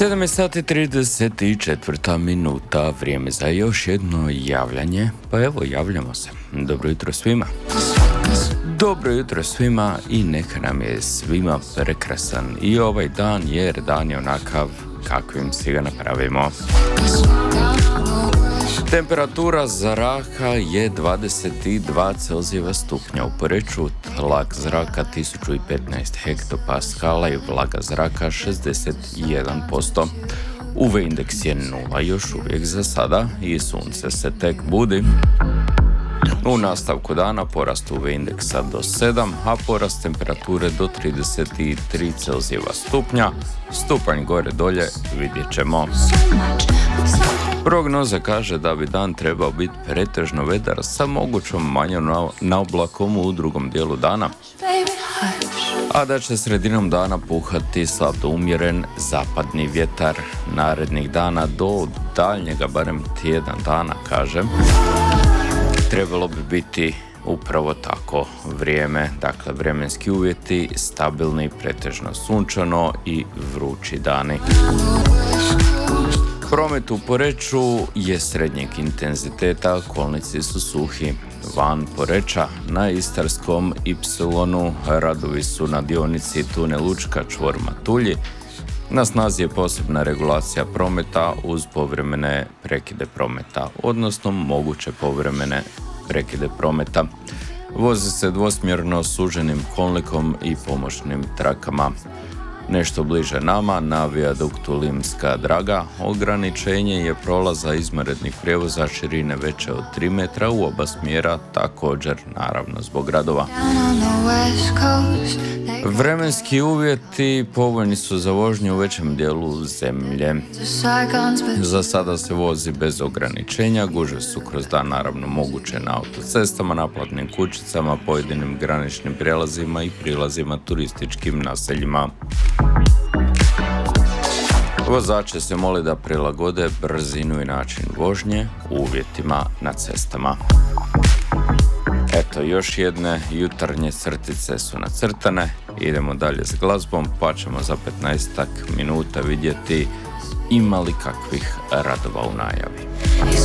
7 sati 34 minuta, vrijeme za još jedno javljanje, pa evo javljamo se. Dobro jutro svima. Dobro jutro svima i neka nam je svima prekrasan i ovaj dan, jer dan je onakav kakvim si ga napravimo. Temperatura zraka je 22 Celzijeva stupnja, u Poreču tlak zraka 1015 hektopaskala i vlaga zraka 61%. UV indeks je 0 još uvijek za sada i sunce se tek budi. U nastavku dana porast UV indeksa do 7, a porast temperature do 33 Celzijeva stupnja. Stupanj gore dolje vidjet ćemo. Prognoza kaže da bi dan trebao biti pretežno vedar sa mogućom manjom naoblakom u drugom dijelu dana, a da će sredinom dana puhati slab do umjeren zapadni vjetar. Narednih dana do daljnjega, barem tjedan dana, kaže, trebalo bi biti upravo tako vrijeme, dakle vremenski uvjeti stabilni, pretežno sunčano i vrući dani. Promet u Poreču je srednjeg intenziteta, kolnici su suhi. Van Poreča na Istarskom Y radovi su na dionici tunel Učka čvor Matulji. Na snazi je posebna regulacija prometa uz povremene prekide prometa, odnosno moguće povremene prekide prometa. Vozi se dvosmjerno suženim kolnikom i pomoćnim trakama. Nešto bliže nama, na vijaduktu Limska Draga, ograničenje je prolaza izvanrednih prijevoza širine veće od 3 metra u oba smjera, također naravno zbog radova. Vremenski uvjeti povoljni su za vožnju u većem dijelu zemlje. Za sada se vozi bez ograničenja, gužve su kroz dan naravno moguće na autocestama, naplatnim kućicama, pojedinim graničnim prijelazima i prilazima turističkim naseljima. Vozače se moli da prilagode brzinu i način vožnje uvjetima na cestama. Eto, još jedne jutarnje crtice su nacrtane. Idemo dalje s glazbom, pa ćemo za 15 minuta vidjeti ima li kakvih radova u najavi.